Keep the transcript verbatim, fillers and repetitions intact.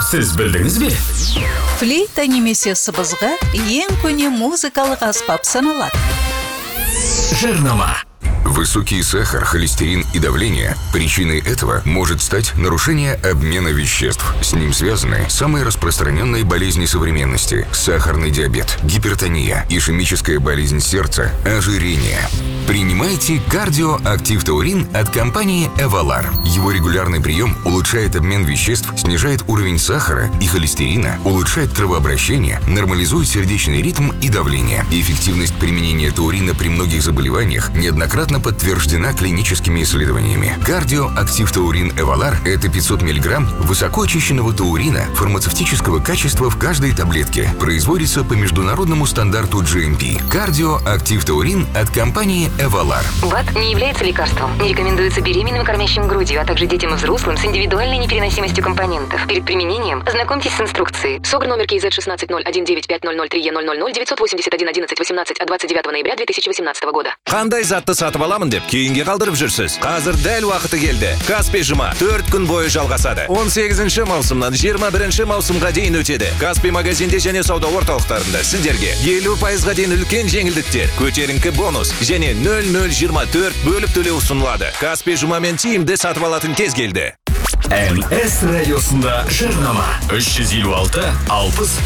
Siz bildingizmi? Флейта немесе сыбызғы ең көне музыкалық аспап саналады. Жарнама. Высокий сахар, холестерин и давление. Причиной этого может стать нарушение обмена веществ. С ним связаны самые распространенные болезни современности: сахарный диабет, гипертония, ишемическая болезнь сердца, ожирение. Принимайте Cardio Active Taurin от компании Evolar. Его регулярный прием улучшает обмен веществ, снижает уровень сахара и холестерина, улучшает кровообращение, нормализует сердечный ритм и давление. Эффективность применения таурина при многих заболеваниях неоднократно подтверждена клиническими исследованиями. Cardio Active Taurin Evolar – это пятьсот миллиграмм высокоочищенного таурина фармацевтического качества в каждой таблетке. Производится по международному стандарту джи эм пи. Cardio Active Taurin от компании Evolar. БАД не является лекарством. Не рекомендуется беременным и кормящим грудью, а также детям и взрослым с индивидуальной непереносимостью компонентов. Перед применением ознакомьтесь с инструкцией. СОГР номер кей зет шестнадцать ноль один девять пять ноль ноль три е ноль ноль ноль девятьсот восемьдесят один одиннадцать восемнадцать от двадцать девятого ноября две тысячи восемнадцатого года. Қандай затты сатып аламын деп кейінге қалдырып жүрсіз? Қазір дәл уақыты келді. Каспий жұма төрт күн бойы жалғасады. он сегізінші маусымнан жиырма бірінші маусымға дейін өтеді. Каспий магазинде және сауда орталықтарында сіздерге елу пайызға дейін үлкен жеңілдіктер, көтеріңкі бонус және нөл нөл жиырма төрт бөліп төлеу ұсынылады. Каспий жұмамен тиімді сатып алатын кез келді. эн эс радиосында жарнама. үш жүз елу алты алпыс